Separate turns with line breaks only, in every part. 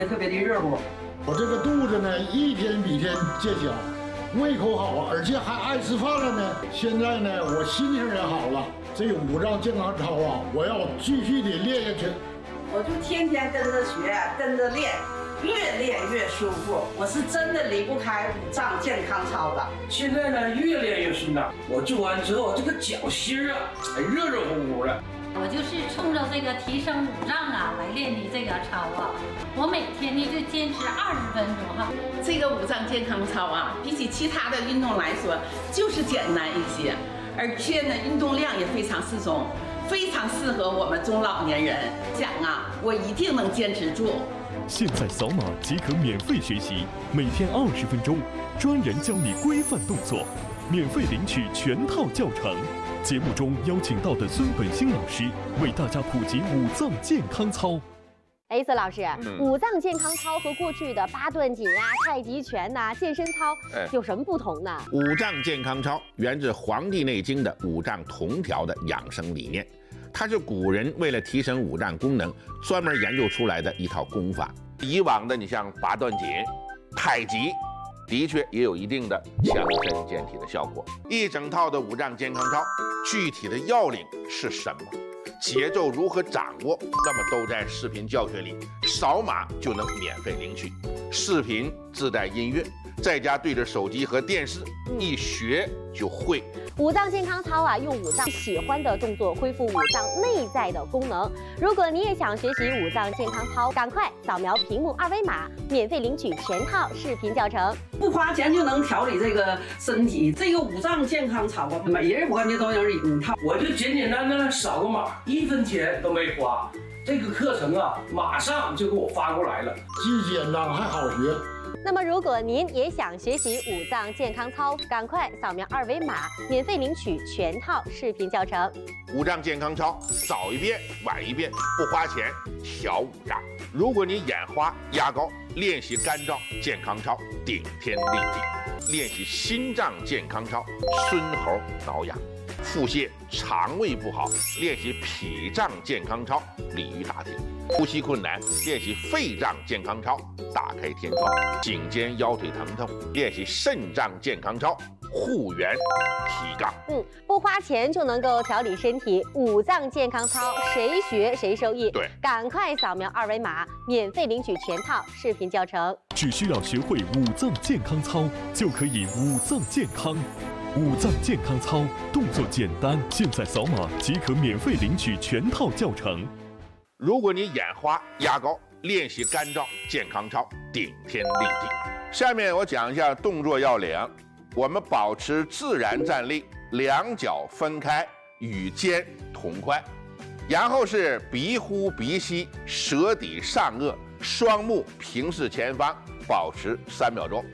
特别的热乎。
我这个肚子呢，一天比一天见小，胃口好啊，而且还爱吃饭了呢。现在呢，我心情也好了。这个5脏健康操啊，我要继续的练下去。
我就天天跟着学，跟着练，越练越舒服。我是真的离不开5脏健康操的。
现在呢，越练越顺当。我做完之后，这个脚心啊，还热热乎乎的。
我就是冲着这个提升5脏啊来练的这个操啊，我每天呢就坚持20分钟哈。
这个5脏健康操啊，比起其他的运动来说，就是简单一些，而且呢运动量也非常适中，非常适合我们中老年人。讲啊，我一定能坚持住。
现在扫码即可免费学习，每天20分钟，专人教你规范动作，免费领取全套教程。节目中邀请到的孙本兴老师为大家普及5脏健康操。
孙老师，5脏健康操和过去的八段锦啊、太极拳呐、健身操有什么不同呢
？5脏健康操源自《黄帝内经》的5脏同调的养生理念，它是古人为了提升5脏功能专门研究出来的一套功法。以往的你像八段锦、太极，的确也有一定的强身健体的效果。一整套的5脏健康操，具体的要领是什么？节奏如何掌握？那么都在视频教学里，扫码就能免费领取。视频自带音乐，在家对着手机和电视，一学就会。
5脏健康操啊，用5脏喜欢的动作恢复5脏内在的功能。如果你也想学习5脏健康操，赶快扫描屏幕2维码，免费领取全套视频教程。
不花钱就能调理这个身体，这个5脏健康操啊，每人我感觉都有一套。
我就简简单单扫个码，1分钱都没花。这个课程啊，马上就给我发过来了，
既简单还好学。
那么，如果您也想学习5脏健康操，赶快扫描2维码，免费领取全套视频教程。
5脏健康操，早一遍晚一遍，不花钱，调5脏。如果你眼花压高，练习肝脏健康操，顶天立地；练习心脏健康操，孙猴挠痒。腹泻、肠胃不好，练习脾脏健康操，鲤鱼打挺；呼吸困难，练习肺脏健康操，打开天窗；颈肩腰腿疼痛，练习肾脏健康操，护元提杠。
不花钱就能够调理身体，5脏健康操谁学谁受益。
对，
赶快扫描2维码，免费领取全套视频教程。
只需要学会5脏健康操，就可以5脏健康。5脏健康操动作简单，现在扫码即可免费领取全套教程。
如果你眼花压高，练习肝脏健康操，顶天立地。下面我讲一下动作要领。我们保持自然站立，2脚分开，与肩同宽，然后是鼻呼鼻吸，舌抵上颚，双目平视前方，保持3秒钟。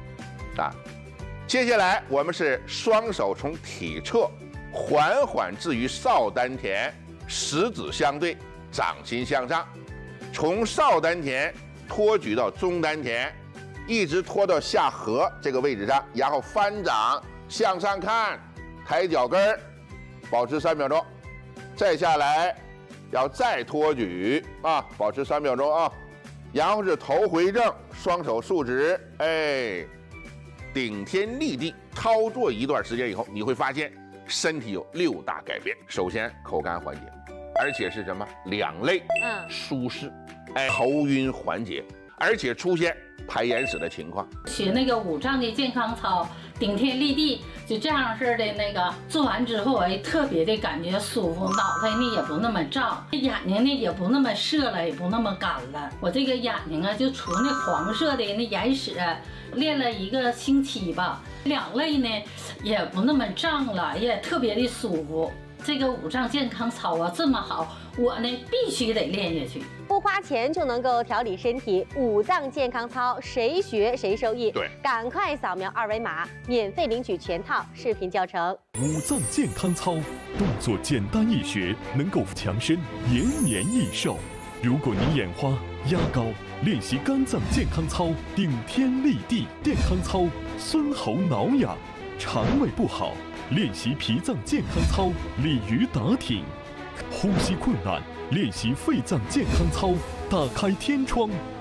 接下来我们是双手从体侧缓缓置于少丹田，食指相对，掌心向上，从少丹田托举到中丹田，一直拖到下颌这个位置上，然后翻掌向上看，抬脚跟儿，保持3秒钟。再下来要再托举保持3秒钟啊。然后是头回正，双手竖直，顶天立地。操作一段时间以后，你会发现身体有6大改变。首先口干缓解，而且是什么两肋舒适，头晕缓解，而且出现排眼屎的情况。
学那个5脏的健康操，顶天立地，就这样式的那个做完之后，特别的感觉舒服，脑袋呢也不那么胀，眼睛呢也不那么涩了，也不那么干了。我这个眼睛啊，就除那黄色的那眼屎，练了1个星期吧，两肋呢也不那么胀了，也特别的舒服。这个5脏健康操啊这么好，我呢必须得练下去。
不花钱就能够调理身体，5脏健康操谁学谁受益。
对，
赶快扫描2维码，免费领取全套视频教程。
5脏健康操动作简单易学，能够强身延年益寿。如果你眼花压高，练习肝脏健康操，顶天立地健康操，孙猴挠痒；肠胃不好，练习脾脏健康操，鲤鱼打挺；呼吸困难，练习肺脏健康操，打开天窗。